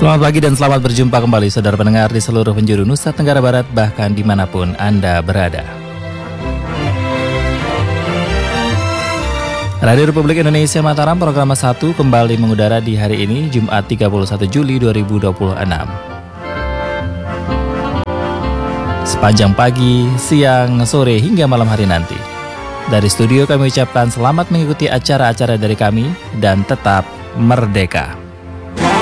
Selamat pagi dan selamat berjumpa kembali saudara pendengar di seluruh penjuru Nusa Tenggara Barat, bahkan dimanapun Anda berada. Radio Republik Indonesia Mataram program 1 kembali mengudara di hari ini Jumat 31 Juli 2026. Sepanjang pagi, siang, sore hingga malam hari nanti, dari studio kami ucapkan selamat mengikuti acara-acara dari kami dan tetap merdeka.